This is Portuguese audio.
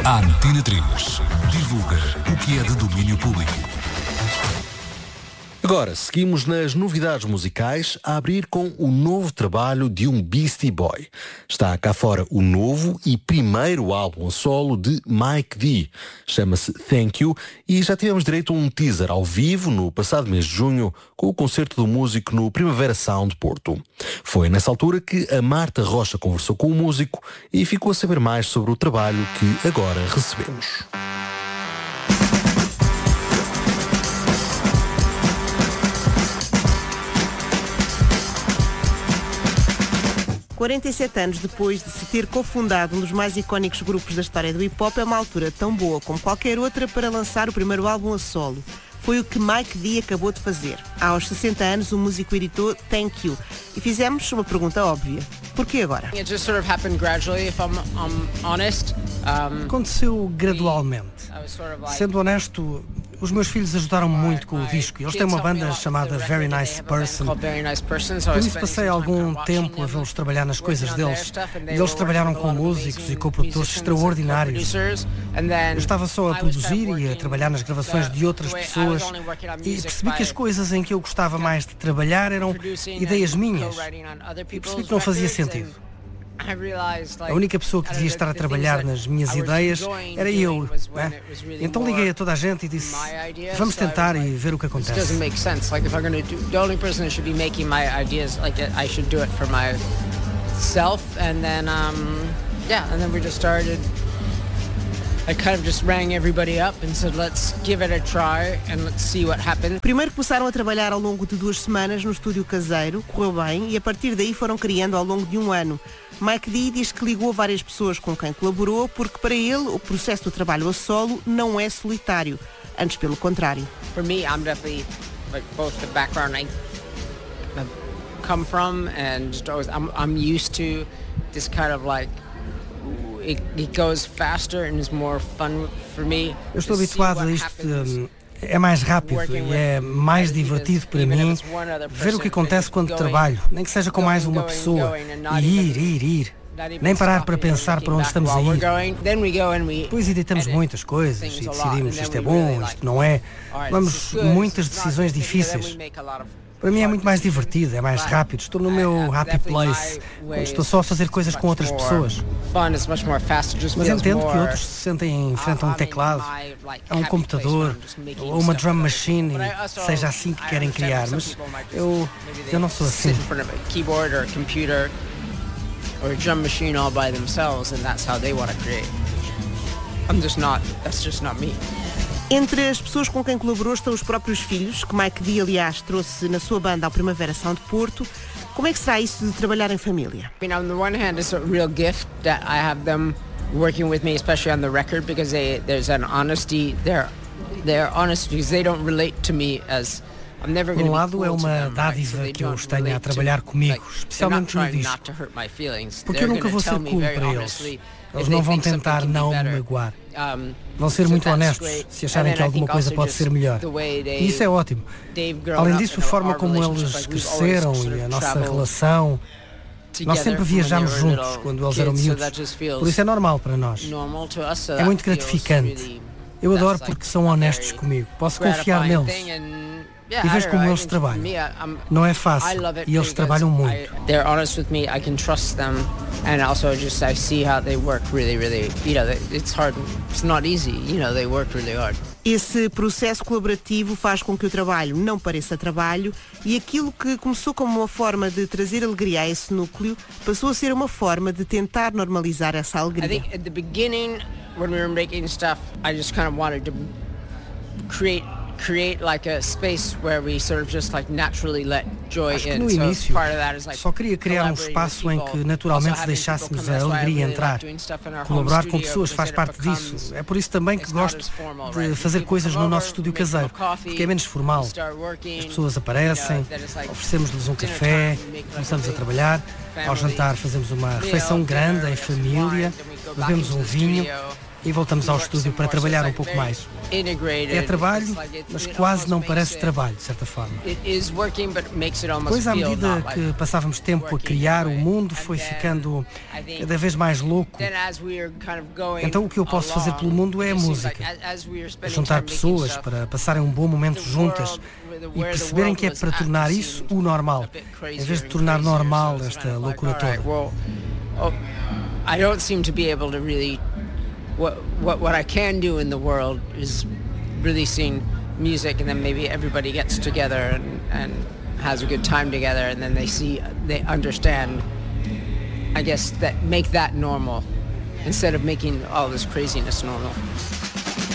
A Antena 3 divulga o que é de domínio público. Agora, seguimos nas novidades musicais a abrir com o novo trabalho de um Beastie Boy. Está cá fora o novo e primeiro álbum a solo de Mike D. Chama-se Thank You e já tivemos direito a um teaser ao vivo no passado mês de junho com o concerto do músico no Primavera Sound Porto. Foi nessa altura que a Marta Rocha conversou com o músico e ficou a saber mais sobre o trabalho que agora recebemos. 47 anos depois de se ter cofundado um dos mais icónicos grupos da história do hip-hop, é uma altura tão boa como qualquer outra para lançar o primeiro álbum a solo. Foi o que Mike D acabou de fazer. Aos 60 anos, o músico editou Thank You. E fizemos uma pergunta óbvia. Porquê agora? Aconteceu gradualmente. Sendo honesto, os meus filhos ajudaram-me muito com o disco. Eles têm uma banda chamada Very Nice Person. Por isso passei algum tempo a vê-los trabalhar nas coisas deles. E eles trabalharam com músicos e com produtores extraordinários. Eu estava só a produzir e a trabalhar nas gravações de outras pessoas e percebi que as coisas em que eu gostava mais de trabalhar eram ideias minhas. E percebi que não fazia sentido. A única pessoa que devia estar a trabalhar nas minhas ideias era eu, né? Então liguei a toda a gente e disse: vamos tentar e ver o que acontece. Primeiro começaram a trabalhar ao longo de 2 semanas no estúdio caseiro, correu bem e a partir daí foram criando ao longo de 1 ano. Mike D diz que ligou a várias pessoas com quem colaborou porque para ele o processo do trabalho a solo não é solitário, antes pelo contrário. For me, I'm definitely like both the background I come from and I'm used to this kind of like it goes faster and is more fun for me. Eu estou habituado a isto. É mais rápido e é mais divertido para mim ver o que acontece quando trabalho, nem que seja com mais uma pessoa, e ir. Nem parar para pensar para onde estamos a ir. Depois editamos muitas coisas e decidimos isto é bom, isto não é. Tomamos muitas decisões difíceis. Para mim é muito mais divertido, é mais rápido. Estou no meu happy place, quando estou só a fazer coisas com outras pessoas. Mas entendo que outros se sentem em frente a um teclado, a um computador ou uma drum machine e seja assim que querem criar. Mas eu não sou assim. Or a drum machine all by themselves, and that's how they want to create. That's just not me. Entre as pessoas com quem colaborou estão os próprios filhos, que Mike D, aliás, trouxe na sua banda ao Primavera Sound Porto. Como é que será isso de trabalhar em família? I mean, on the one hand, it's a real gift that I have them working with me, especially on the record, because there's an honesty. They're honest because they don't relate to me as. Por um lado, é uma dádiva que eu os tenha a trabalhar comigo, especialmente no disco, porque eu nunca vou ser cool para eles. Eles não vão tentar não me magoar. Vão ser muito honestos se acharem que alguma coisa pode ser melhor. E isso é ótimo. Além disso, a forma como eles cresceram e a nossa relação. Nós sempre viajámos juntos quando eles eram miúdos, por isso é normal para nós. É muito gratificante. Eu adoro porque são honestos comigo. Posso confiar neles. E vejo como eles trabalham. Não é fácil e eles trabalham muito. They're honest with me, I can trust them, and also just I see how they work really, it's hard, it's not easy, they work really hard. Esse processo colaborativo faz com que o trabalho não pareça trabalho e aquilo que começou como uma forma de trazer alegria a esse núcleo passou a ser uma forma de tentar normalizar essa alegria. I think at the beginning, when we were making stuff, I just kind of wanted to create like a space where we sort of just like naturally let joy in. Acho que no início só queria criar um espaço em que naturalmente deixássemos a alegria entrar. Colaborar com pessoas faz parte disso. É por isso também que gosto de fazer coisas no nosso estúdio caseiro, porque é menos formal. As pessoas aparecem, oferecemos-lhes um café, começamos a trabalhar. Ao jantar fazemos uma refeição grande em família, bebemos um vinho. e voltamos ao estúdio para trabalhar um pouco mais. É trabalho, mas quase não parece trabalho, de certa forma. Pois, à medida que passávamos tempo a criar, o mundo foi ficando cada vez mais louco. Então o que eu posso fazer pelo mundo é a música. Juntar pessoas para passarem um bom momento juntas e perceberem que é para tornar isso o normal, em vez de tornar normal esta loucura toda. I don't seem to be able to really what I can do in the world is really seeing music, and then maybe everybody gets together and has a good time together, and then they understand, I guess, that make that normal instead of making all this craziness normal.